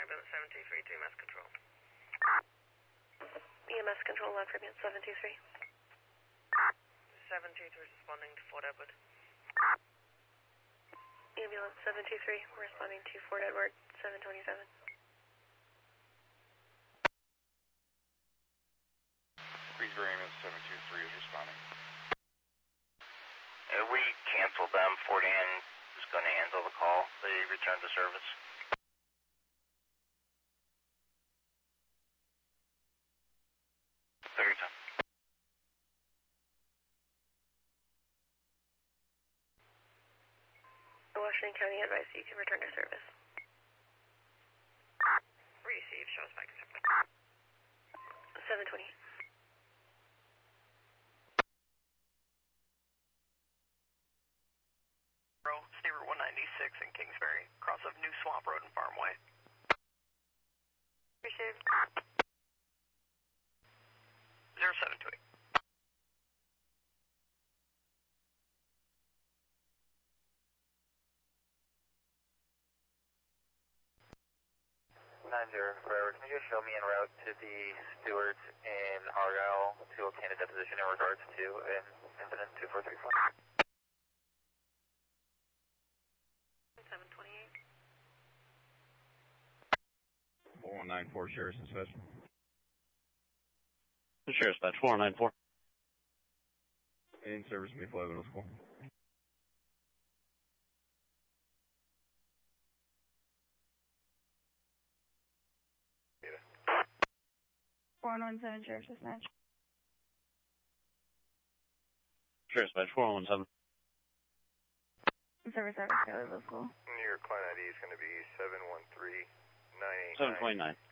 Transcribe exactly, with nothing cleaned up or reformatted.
ambulance seven two three to E M S control. E M S control, left ambulance seven two three. seven two three is responding to Fort Edward. Ambulance seven two three, we're responding to Fort Edward seven twenty-seven. Greensboro ambulance seven two three is responding. Uh, we canceled them. Fort Ann is going to handle the call. They returned to service. Third time. Washington County advice you can return to service. Receive, show us back accepting. seven twenty. State Route one ninety-six in Kingsbury, cross of New Swamp Road and Farmway. Received. zero seven two eight. nine zero, forever. Can you just show me en route to the stewards in Argyle to obtain a deposition in regards to an incident two four three four? seven twenty-eight. four one nine four, Sheriff's Dispatch. The Sheriff's Dispatch, four one nine four. In service, me five middle school. four one one seven, Sheriff's Dispatch. Sheriff's Dispatch, four one one seven. Service service, Taylor Middle School. Your client I D is going to be seven one three nine eight nine. seven twenty-nine.